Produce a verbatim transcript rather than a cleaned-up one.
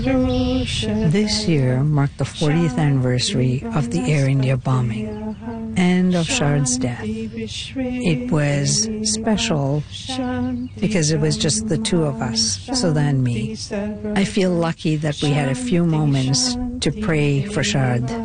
This year marked the fortieth anniversary of the Air India bombing and of Shard's death. It was special because it was just the two of us, Sudha and me. I feel lucky that we had a few moments to pray for Shard.